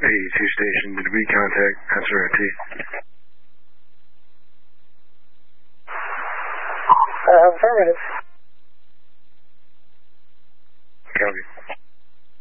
82 station. Did we contact SRT? Affirmative. Copy.